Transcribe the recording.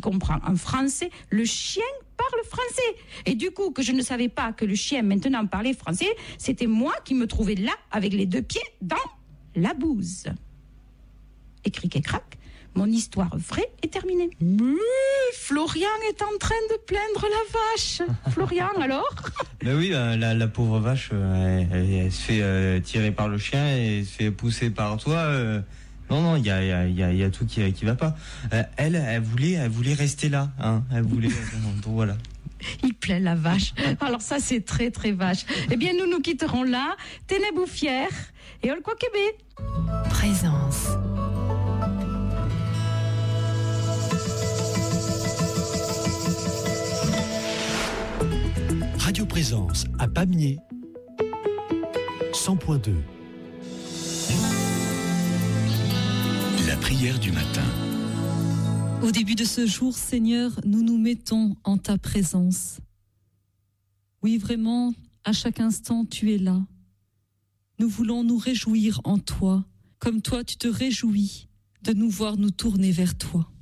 comprend en français, le chien parle français. Et du coup, que je ne savais pas que le chien maintenant parlait français, c'était moi qui me trouvais là, avec les 2 pieds dans la bouse. Et cric et crac, mon histoire vraie est terminée. Florian est en train de plaindre la vache. Florian, alors? Ben oui, la pauvre vache, elle se fait tirer par le chien et se fait pousser par toi. Non, il y a tout qui va pas. Elle voulait rester là, hein. Elle voulait. Donc voilà. Il plaît la vache. Alors ça, c'est très très vache. Eh bien, nous quitterons là. Tenez-vous fiers et on le quoi Québec. Présence. Radio Présence à Pamiers 100.2. La prière du matin. Au début de ce jour, Seigneur, nous nous mettons en ta présence. Oui, vraiment, à chaque instant, tu es là. Nous voulons nous réjouir en toi, comme toi tu te réjouis de nous voir nous tourner vers toi.